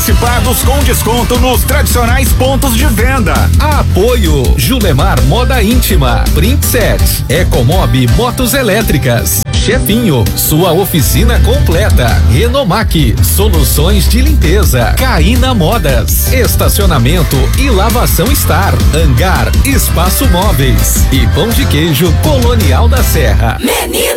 antecipados com desconto nos tradicionais pontos de venda. Apoio Julemar Moda Íntima, Princess, Ecomob Motos Elétricas, Chefinho, sua oficina completa, Renomac, soluções de limpeza, Caína Modas, estacionamento e lavação Star, Hangar, Espaço Móveis e Pão de Queijo Colonial da Serra.